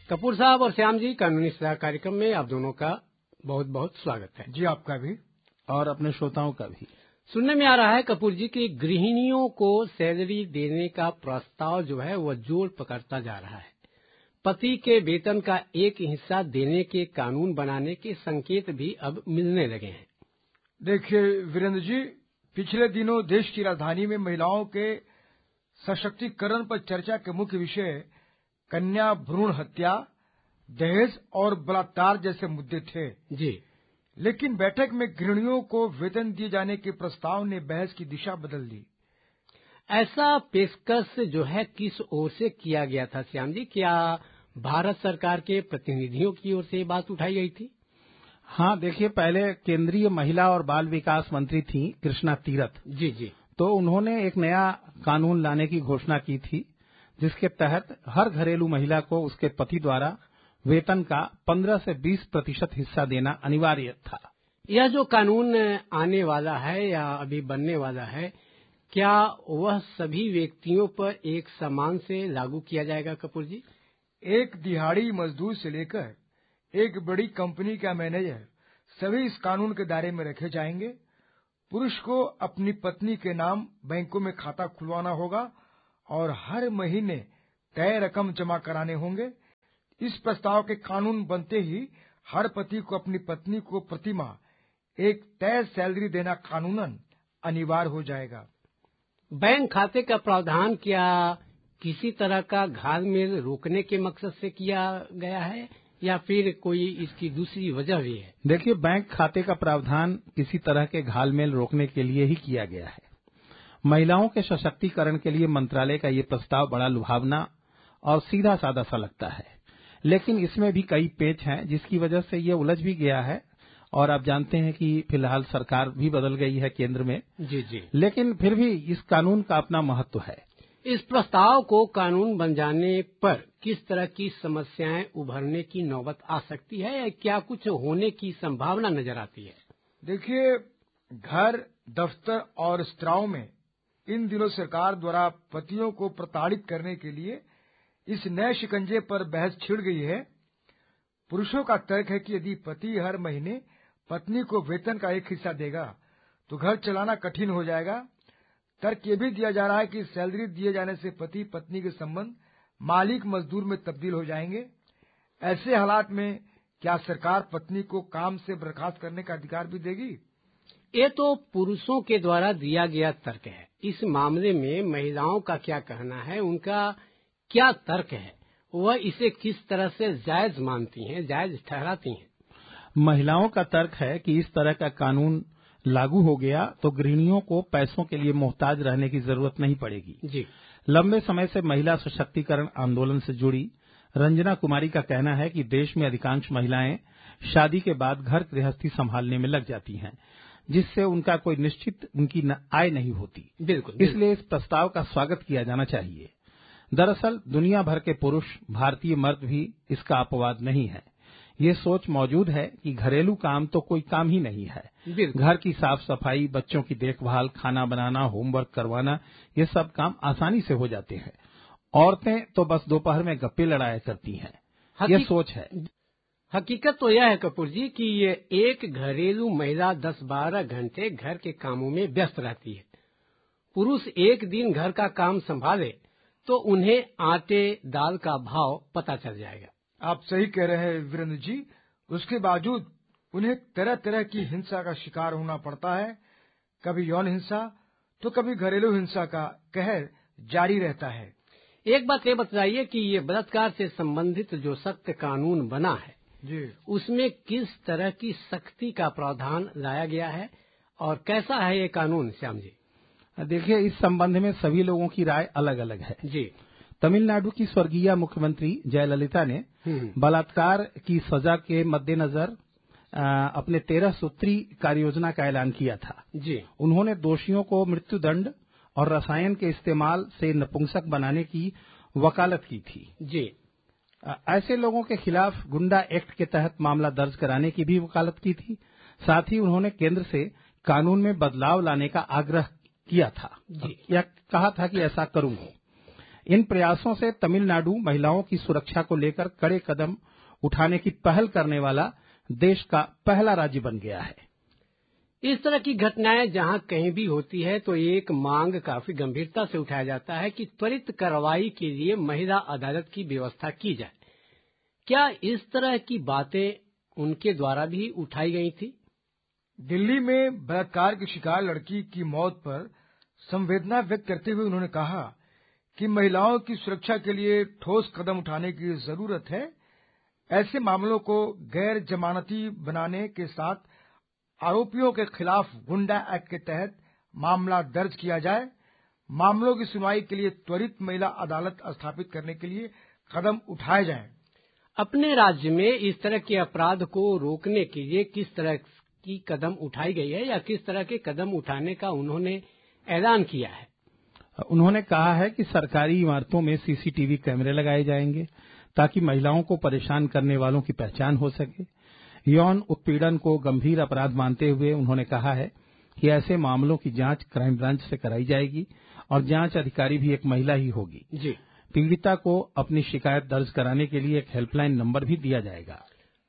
कपूर साहब और श्याम जी, कानूनी सलाह कार्यक्रम में आप दोनों का बहुत बहुत स्वागत है। जी, आपका भी और अपने श्रोताओं का भी। सुनने में आ रहा है कपूर जी की गृहिणियों को सैलरी देने का प्रस्ताव जो है वह जोर पकड़ता जा रहा है। पति के वेतन का एक हिस्सा देने के कानून बनाने के संकेत भी अब मिलने लगे हैं। देखिए वीरेंद्र जी, पिछले दिनों देश की राजधानी में महिलाओं के सशक्तिकरण पर चर्चा के मुख्य विषय कन्या भ्रूण हत्या, दहेज और बलात्कार जैसे मुद्दे थे। जी, लेकिन बैठक में गृहिणियों को वेतन दिए जाने के प्रस्ताव ने बहस की दिशा बदल दी। ऐसा पेशकश जो है किस ओर से किया गया था श्याम जी? क्या भारत सरकार के प्रतिनिधियों की ओर से ये बात उठाई गई थी? हाँ, देखिए, पहले केंद्रीय महिला और बाल विकास मंत्री थी कृष्णा तीरथ जी जी, तो उन्होंने एक नया कानून लाने की घोषणा की थी, जिसके तहत हर घरेलू महिला को उसके पति द्वारा वेतन का 15 से 20% हिस्सा देना अनिवार्य था। यह जो कानून आने वाला है या अभी बनने वाला है, क्या वह सभी व्यक्तियों पर एक समान से लागू किया जाएगा कपूर जी? एक दिहाड़ी मजदूर से लेकर एक बड़ी कंपनी का मैनेजर सभी इस कानून के दायरे में रखे जाएंगे। पुरुष को अपनी पत्नी के नाम बैंकों में खाता खुलवाना होगा और हर महीने तय रकम जमा कराने होंगे। इस प्रस्ताव के कानून बनते ही हर पति को अपनी पत्नी को प्रतिमाह एक तय सैलरी देना कानूनन अनिवार्य हो जाएगा। बैंक खाते का प्रावधान क्या किसी तरह का घालमेल रोकने के मकसद से किया गया है या फिर कोई इसकी दूसरी वजह भी है? देखिए, बैंक खाते का प्रावधान किसी तरह के घालमेल रोकने के लिए ही किया गया है। महिलाओं के सशक्तिकरण के लिए मंत्रालय का ये प्रस्ताव बड़ा लुभावना और सीधा साधा सा लगता है, लेकिन इसमें भी कई पेच हैं, जिसकी वजह से ये उलझ भी गया है। और आप जानते हैं कि फिलहाल सरकार भी बदल गई है केंद्र में। जी जी, लेकिन फिर भी इस कानून का अपना महत्व है। इस प्रस्ताव को कानून बन जाने पर किस तरह की समस्याएं उभरने की नौबत आ सकती है या क्या कुछ होने की संभावना नजर आती है? देखिए, घर, दफ्तर और रेस्तराओं में इन दिनों सरकार द्वारा पतियों को प्रताड़ित करने के लिए इस नए शिकंजे पर बहस छिड़ गई है। पुरुषों का तर्क है कि यदि पति हर महीने पत्नी को वेतन का एक हिस्सा देगा तो घर चलाना कठिन हो जाएगा। तर्क ये भी दिया जा रहा है कि सैलरी दिए जाने से पति पत्नी के संबंध मालिक मजदूर में तब्दील हो जाएंगे। ऐसे हालात में क्या सरकार पत्नी को काम से बर्खास्त करने का अधिकार भी देगी? ये तो पुरुषों के द्वारा दिया गया तर्क है। इस मामले में महिलाओं का क्या कहना है, उनका क्या तर्क है, वह इसे किस तरह से जायज मानती हैं, जायज ठहराती हैं? महिलाओं का तर्क है कि इस तरह का कानून लागू हो गया तो गृहिणियों को पैसों के लिए मोहताज रहने की जरूरत नहीं पड़ेगी। जी, लंबे समय से महिला सशक्तिकरण आंदोलन से जुड़ी रंजना कुमारी का कहना है कि देश में अधिकांश महिलाएं शादी के बाद घर गृहस्थी संभालने में लग जाती हैं, जिससे उनका कोई निश्चित उनकी आय नहीं होती। बिल्कुल। इसलिए इस प्रस्ताव का स्वागत किया जाना चाहिए। दरअसल दुनिया भर के पुरुष, भारतीय मर्द भी इसका अपवाद नहीं है। ये सोच मौजूद है कि घरेलू काम तो कोई काम ही नहीं है। घर की साफ सफाई, बच्चों की देखभाल, खाना बनाना, होमवर्क करवाना, ये सब काम आसानी से हो जाते हैं। औरतें तो बस दोपहर में गप्पे लड़ाया करती हैं। ये सोच है। हकीकत तो यह है कपूर जी कि ये एक घरेलू महिला 10-12 घंटे घर के कामों में व्यस्त रहती है। पुरुष एक दिन घर का काम संभाले तो उन्हें आटे दाल का भाव पता चल जाएगा। आप सही कह रहे हैं वीरेंद्र जी। उसके बावजूद उन्हें तरह तरह की हिंसा का शिकार होना पड़ता है। कभी यौन हिंसा तो कभी घरेलू हिंसा का कहर जारी रहता है। एक बात ये बताइए कि ये बलात्कार से संबंधित जो सख्त कानून बना है जी, उसमें किस तरह की सख्ती का प्रावधान लाया गया है और कैसा है ये कानून श्याम जी? देखिए, इस संबंध में सभी लोगों की राय अलग अलग है। जी, तमिलनाडु की स्वर्गीय मुख्यमंत्री जयललिता ने बलात्कार की सजा के मद्देनजर अपने 13 सूत्री कार्य योजना का ऐलान किया था। जी, उन्होंने दोषियों को मृत्युदंड और रसायन के इस्तेमाल से नपुंसक बनाने की वकालत की थी। जी, ऐसे लोगों के खिलाफ गुंडा एक्ट के तहत मामला दर्ज कराने की भी वकालत की थी। साथ ही उन्होंने केंद्र से कानून में बदलाव लाने का आग्रह किया था। या कहा था कि ऐसा करूंगा। इन प्रयासों से तमिलनाडु महिलाओं की सुरक्षा को लेकर कड़े कदम उठाने की पहल करने वाला देश का पहला राज्य बन गया है। इस तरह की घटनाएं जहां कहीं भी होती है तो एक मांग काफी गंभीरता से उठाया जाता है कि त्वरित कार्रवाई के लिए महिला अदालत की व्यवस्था की जाए। क्या इस तरह की बातें उनके द्वारा भी उठाई गई थी? दिल्ली में बलात्कार की शिकार लड़की की मौत पर संवेदना व्यक्त करते हुए उन्होंने कहा कि महिलाओं की सुरक्षा के लिए ठोस कदम उठाने की जरूरत है। ऐसे मामलों को गैर जमानती बनाने के साथ आरोपियों के खिलाफ गुंडा एक्ट के तहत मामला दर्ज किया जाए। मामलों की सुनवाई के लिए त्वरित महिला अदालत स्थापित करने के लिए कदम उठाए जाएं। अपने राज्य में इस तरह के अपराध को रोकने के लिए किस तरह की कदम उठाई गई है या किस तरह के कदम उठाने का उन्होंने ऐलान किया है? उन्होंने कहा है कि सरकारी इमारतों में सीसीटीवी कैमरे लगाए जाएंगे ताकि महिलाओं को परेशान करने वालों की पहचान हो सके। यौन उत्पीड़न को गंभीर अपराध मानते हुए उन्होंने कहा है कि ऐसे मामलों की जांच क्राइम ब्रांच से कराई जाएगी और जांच अधिकारी भी एक महिला ही होगी। जी। पीड़िता को अपनी शिकायत दर्ज कराने के लिए एक हेल्पलाइन नंबर भी दिया जाएगा।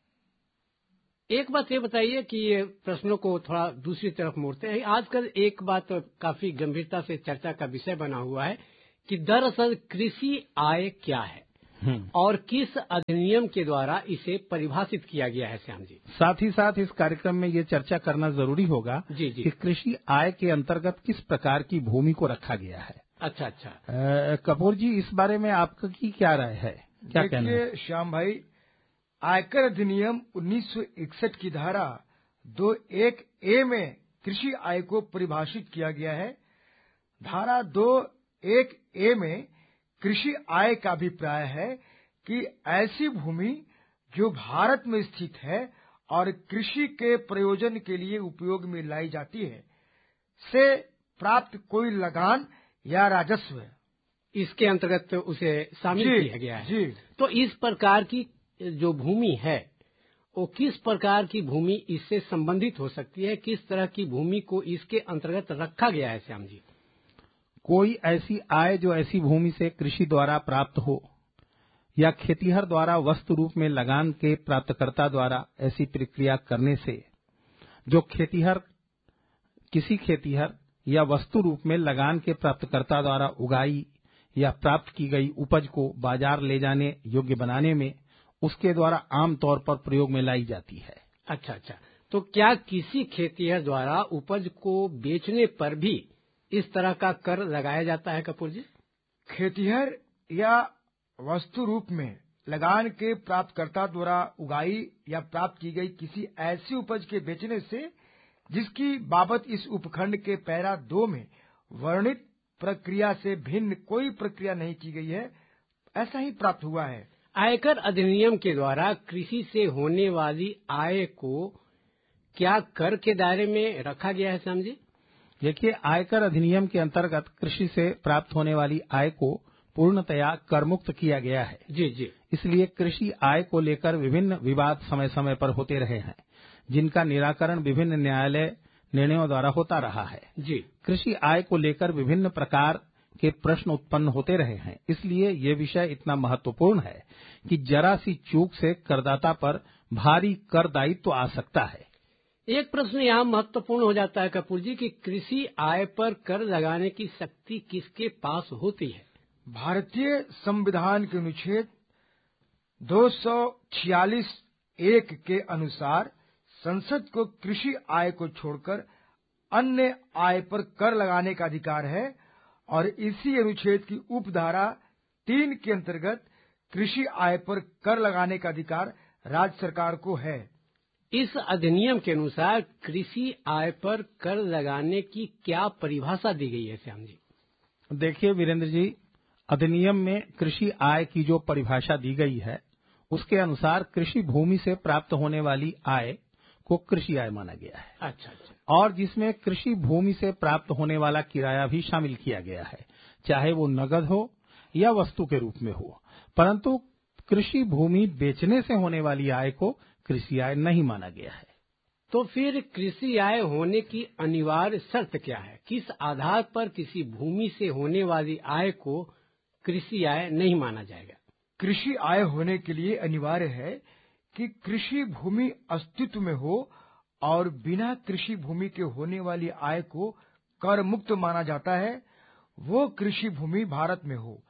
एक बात ये बताइए कि ये प्रश्नों को थोड़ा दूसरी तरफ मोड़ते हैं। आजकल एक बात काफी गंभीरता से चर्चा का विषय बना हुआ है कि दरअसल कृषि आय क्या है और किस अधिनियम के द्वारा इसे परिभाषित किया गया है। श्याम जी, साथ ही साथ इस कार्यक्रम में ये चर्चा करना जरूरी होगा जी जी। कि कृषि आय के अंतर्गत किस प्रकार की भूमि को रखा गया है। अच्छा। कपूर जी, इस बारे में आपकी क्या राय है, क्या कहना है? श्याम भाई, आयकर अधिनियम 1961 की धारा 2(1)(a) में कृषि आय को परिभाषित किया गया है। धारा 2(1)(a) में कृषि आय का अभिप्राय है कि ऐसी भूमि जो भारत में स्थित है और कृषि के प्रयोजन के लिए उपयोग में लाई जाती है से प्राप्त कोई लगान या राजस्व इसके अंतर्गत उसे शामिल किया गया है। जी। तो इस प्रकार की जो भूमि है वो किस प्रकार की भूमि इससे संबंधित हो सकती है? किस तरह की भूमि को इसके अंतर्गत रखा गया है? श्याम जी, कोई ऐसी आय जो ऐसी भूमि से कृषि द्वारा प्राप्त हो या खेतीहर द्वारा वस्तु रूप में लगान के प्राप्तकर्ता द्वारा ऐसी प्रक्रिया करने से जो किसी खेतीहर या वस्तु रूप में लगान के प्राप्तकर्ता द्वारा उगाई या प्राप्त की गई उपज को बाजार ले जाने योग्य बनाने में उसके द्वारा आमतौर पर प्रयोग में लाई जाती है। अच्छा। तो क्या किसी खेतीहर द्वारा उपज को बेचने पर भी इस तरह का कर लगाया जाता है? कपूर जी, खेतीहर या वस्तु रूप में लगान के प्राप्तकर्ता द्वारा उगाई या प्राप्त की गई किसी ऐसी उपज के बेचने से जिसकी बाबत इस उपखंड के पैरा 2 में वर्णित प्रक्रिया से भिन्न कोई प्रक्रिया नहीं की गई है, ऐसा ही प्राप्त हुआ है। आयकर अधिनियम के द्वारा कृषि से होने वाली आय को क्या कर के दायरे में रखा गया है? श्याम जी, देखिए, आयकर अधिनियम के अंतर्गत कृषि से प्राप्त होने वाली आय को पूर्णतया कर मुक्त किया गया है। जी। इसलिए कृषि आय को लेकर विभिन्न विवाद समय समय पर होते रहे हैं, जिनका निराकरण विभिन्न न्यायालय निर्णयों द्वारा होता रहा है। जी। कृषि आय को लेकर विभिन्न प्रकार के प्रश्न उत्पन्न होते रहे हैं। इसलिए ये विषय इतना महत्वपूर्ण है कि जरा सी चूक से करदाता पर भारी कर दायित्व आ सकता है। एक प्रश्न यहाँ महत्वपूर्ण हो जाता है कपूर जी कि कृषि आय पर कर लगाने की शक्ति किसके पास होती है? भारतीय संविधान के अनुच्छेद 246(1) के अनुसार संसद को कृषि आय को छोड़कर अन्य आय पर कर लगाने का अधिकार है और इसी अनुच्छेद की उपधारा 3 के अंतर्गत कृषि आय पर कर लगाने का अधिकार राज्य सरकार को है। इस अधिनियम के अनुसार कृषि आय पर कर लगाने की क्या परिभाषा दी गई है? श्याम जी, देखिए वीरेंद्र जी, अधिनियम में कृषि आय की जो परिभाषा दी गई है उसके अनुसार कृषि भूमि से प्राप्त होने वाली आय को कृषि आय माना गया है। अच्छा। और जिसमें कृषि भूमि से प्राप्त होने वाला किराया भी शामिल किया गया है, चाहे वो नगद हो या वस्तु के रूप में हो। परंतु कृषि भूमि बेचने से होने वाली आय को कृषि आय नहीं माना गया है। तो फिर कृषि आय होने की अनिवार्य शर्त क्या है? किस आधार पर किसी भूमि से होने वाली आय को कृषि आय नहीं माना जाएगा। कृषि आय होने के लिए अनिवार्य है कि कृषि भूमि अस्तित्व में हो और बिना कृषि भूमि के होने वाली आय को कर मुक्त माना जाता है, वो कृषि भूमि भारत में हो।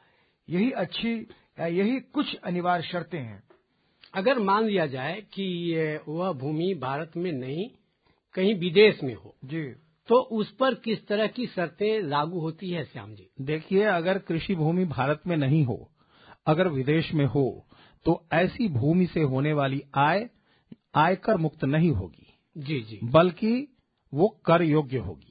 यही कुछ अनिवार्य शर्तें हैं। अगर मान लिया जाए कि वह भूमि भारत में नहीं कहीं विदेश में हो जी, तो उस पर किस तरह की शर्तें लागू होती है श्याम जी? देखिए, अगर कृषि भूमि भारत में नहीं हो, अगर विदेश में हो, तो ऐसी भूमि से होने वाली आय आयकर मुक्त नहीं होगी। जी जी, बल्कि वो कर योग्य होगी।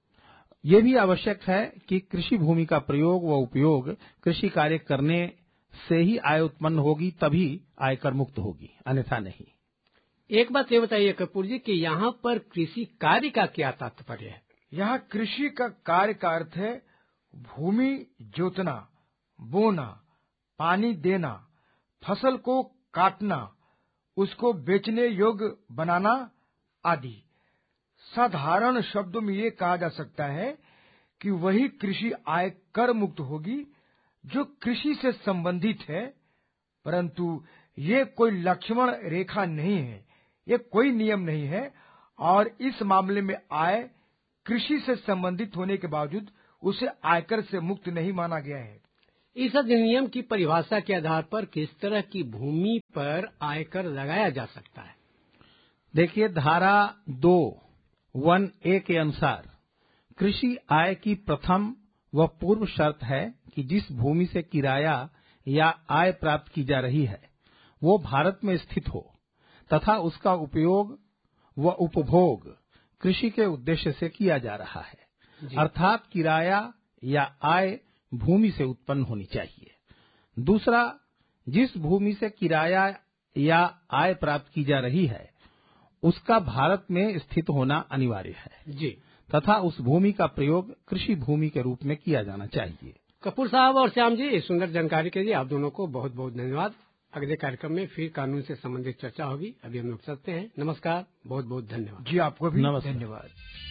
ये भी आवश्यक है कि कृषि भूमि का प्रयोग व उपयोग कृषि कार्य करने से ही आय उत्पन्न होगी, तभी आयकर मुक्त होगी, अन्यथा नहीं। एक बात ये बताइए कपूर जी कि यहाँ पर कृषि कार्य का क्या तात्पर्य है? यहाँ कृषि का कार्य का अर्थ है भूमि जोतना, बोना, पानी देना, फसल को काटना, उसको बेचने योग्य बनाना आदि। साधारण शब्दों में ये कहा जा सकता है कि वही कृषि आय कर मुक्त होगी जो कृषि से संबंधित है, परंतु ये कोई लक्ष्मण रेखा नहीं है, ये कोई नियम नहीं है, और इस मामले में आय कृषि से संबंधित होने के बावजूद उसे आयकर से मुक्त नहीं माना गया है। इस अधिनियम की परिभाषा के आधार पर किस तरह की भूमि पर आयकर लगाया जा सकता है? देखिए, धारा 2(1)(a) के अनुसार कृषि आय की प्रथम व पूर्व शर्त है कि जिस भूमि से किराया या आय प्राप्त की जा रही है वो भारत में स्थित हो तथा उसका उपयोग व उपभोग कृषि के उद्देश्य से किया जा रहा है, अर्थात किराया या आय भूमि से उत्पन्न होनी चाहिए। दूसरा, जिस भूमि से किराया या आय प्राप्त की जा रही है उसका भारत में स्थित होना अनिवार्य है जी, तथा उस भूमि का प्रयोग कृषि भूमि के रूप में किया जाना चाहिए। कपूर साहब और श्याम जी, इस सुंदर जानकारी के लिए आप दोनों को बहुत बहुत धन्यवाद। अगले कार्यक्रम में फिर कानून से संबंधित चर्चा होगी। अभी हम लोग चलते हैं। नमस्कार, बहुत बहुत धन्यवाद। जी, आपको भी नमस्कार। धन्यवाद।